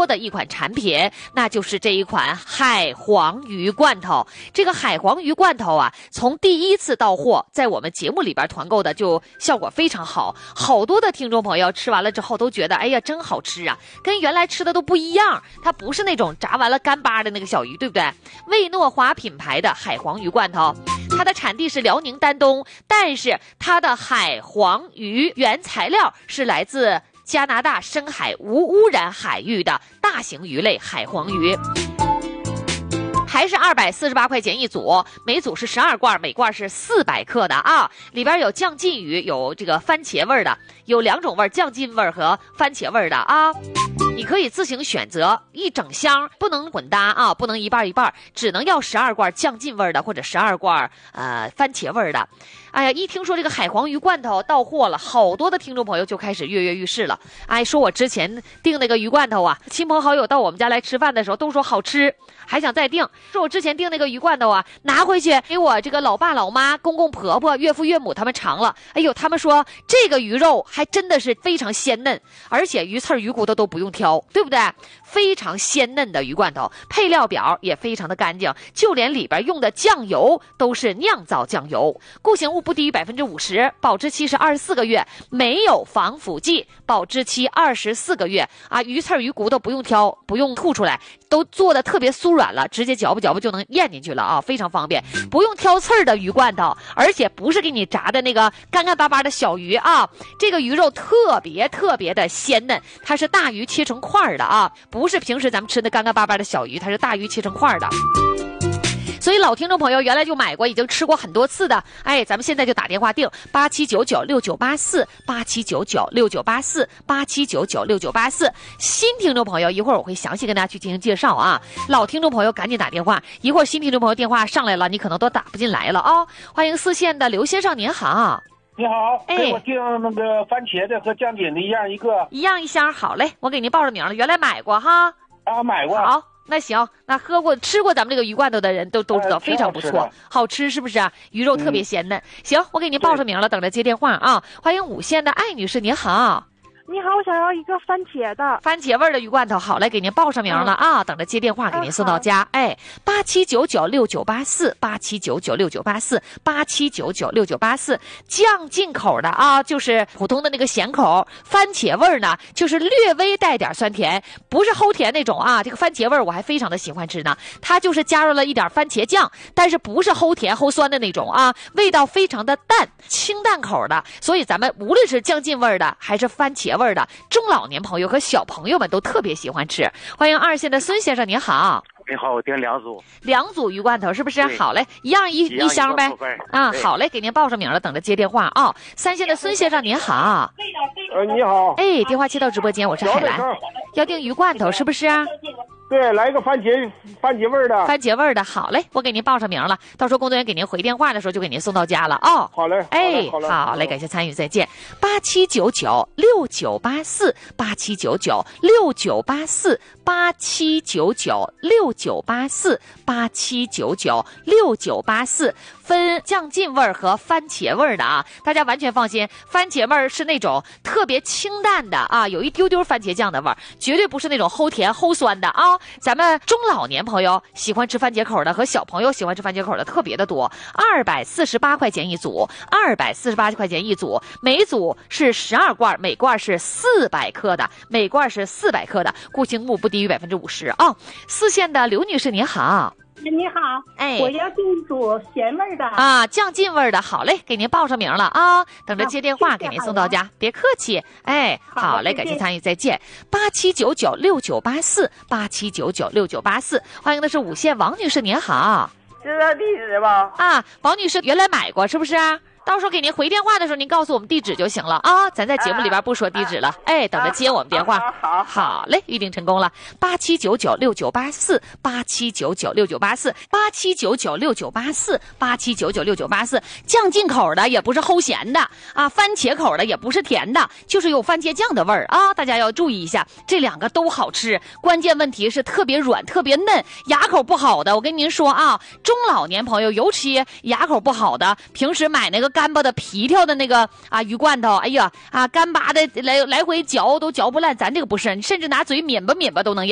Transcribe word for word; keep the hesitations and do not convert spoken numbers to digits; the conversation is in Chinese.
多的一款产品，那就是这一款海黄鱼罐头。这个海黄鱼罐头啊，从第一次到货，在我们节目里边团购的就效果非常好，好多的听众朋友吃完了之后都觉得，哎呀，真好吃啊，跟原来吃的都不一样。它不是那种炸完了干巴的那个小鱼，对不对？魏诺华品牌的海黄鱼罐头，它的产地是辽宁丹东，但是它的海黄鱼原材料是来自加拿大深海无污染海域的大型鱼类海黄鱼。还是二百四十八块钱一组，每组是十二罐，每罐是四百克的啊。里边有酱浸鱼，有这个番茄味的，有两种味，酱浸味和番茄味的啊。你可以自行选择，一整箱不能混搭啊，不能一半一半，只能要十二罐酱浸味的或者十二罐呃番茄味的。哎呀，一听说这个海黄鱼罐头到货了，好多的听众朋友就开始跃跃欲试了。哎，说我之前订那个鱼罐头啊，亲朋好友到我们家来吃饭的时候都说好吃，还想再订。说我之前订那个鱼罐头啊，拿回去给我这个老爸老妈、公公婆婆、岳父岳母他们尝了。哎呦，他们说这个鱼肉还真的是非常鲜嫩，而且鱼刺鱼骨头都不用挑，对不对？非常鲜嫩的鱼罐头，配料表也非常的干净，就连里边用的酱油都是酿造酱油，固形物不低于百分之五十，保质期是二十四个月，没有防腐剂，保质期二十四个月啊！鱼刺鱼骨头不用挑，不用吐出来，都做的特别酥软了，直接嚼吧嚼吧就能咽进去了啊，非常方便，不用挑刺儿的鱼罐头，而且不是给你炸的那个干干巴巴的小鱼啊，这个鱼肉特别特别的鲜嫩，它是大鱼切成块的啊，不是平时咱们吃的干干巴巴的小鱼，它是大鱼切成块的。所以老听众朋友原来就买过，已经吃过很多次的，哎，咱们现在就打电话订八七九九六九八四八七九九六九八四八七九九六九八四。新听众朋友，一会儿我会详细跟大家去进行介绍啊。老听众朋友赶紧打电话，一会儿新听众朋友电话上来了，你可能都打不进来了啊、哦。欢迎四线的刘先生，您好。 你好，哎，给我订那个番茄的和酱锦的一样一个， 一样一箱，好嘞，我给您报上名了，原来买过哈。 啊，买过。 好。那行，那喝过吃过咱们这个鱼罐头的人都都知道、呃、非常不错， 好吃, 好吃是不是啊？鱼肉特别鲜嫩、嗯、行，我给您报上名了，等着接电话啊。欢迎五线的艾女士，您好。 你好，我想要一个番茄的番茄味的鱼罐头，好嘞，给您报上名了、嗯、啊，等着接电话给您送到家。嗯、哎，八七九九六九八四八七九九六九八四八七九九六九八四，酱进口的啊，就是普通的那个咸口，番茄味呢，就是略微带点酸甜，不是齁甜那种啊。这个番茄味我还非常的喜欢吃呢，它就是加入了一点番茄酱，但是不是齁甜齁酸的那种啊，味道非常的淡，清淡口的。所以咱们无论是酱进味的还是番茄味的，中老年朋友和小朋友们都特别喜欢吃。欢迎二线的孙先生，您好。 你好，我订两组， 两组鱼罐头是不是？好嘞，一样一一箱呗。啊，好嘞，给您报上名了，等着接电话啊、哦。三线的孙先生，您好。 呃，你好。 哎，电话接到直播间，我是海兰，要订鱼罐头是不是啊？ 对，来个番茄番茄味的， 番茄味的，好嘞，我给您报上名了，到时候工作人员给您回电话的时候就给您送到家了哦。 好嘞， 哎， 好嘞， 好嘞，感谢参与，再见。八七九九六九八四八七九九六九八四八七九九六九八四八七九九六九八四，分酱浸味和番茄味的啊，大家完全放心，番茄味是那种特别清淡的啊，有一丢丢番茄酱的味儿，绝对不是那种齁甜齁酸的啊。咱们中老年朋友喜欢吃番茄口的和小朋友喜欢吃番茄口的特别的多，二百四十八块钱一组，二百四十八块钱一组，每组是十二罐，每罐是四百克的，每罐是四百克的，固形物不低于百分之五十啊。四线的刘女士您好。 你好， 哎， 我要订一组咸味的啊，酱浸味的，好嘞，给您报上名了啊，等着接电话给您送到家，别客气，哎，好嘞，感谢参与，再见。八七九九六九八四八七九九六九八四，欢迎的是五线王女士，您好。 知道地址吧？ 啊，王女士原来买过是不是啊？到时候给您回电话的时候，您告诉我们地址就行了啊！咱在节目里边不说地址了，啊、哎，等着接我们电话。 啊、好, 好, 好嘞，预定成功了。八七九九六九八四，八七九九六九八四，八七九九六九八四，八七九九六九八四。酱进口的也不是齁咸的啊，番茄口的也不是甜的，就是有番茄酱的味儿啊！大家要注意一下，这两个都好吃。关键问题是特别软、特别嫩，牙口不好的，我跟您说啊，中老年朋友尤其牙口不好的，平时买那个干巴的皮条的那个啊鱼罐头，哎呀啊干巴的来来回嚼都嚼不烂，咱这个不是，甚至拿嘴抿吧抿吧都能咽。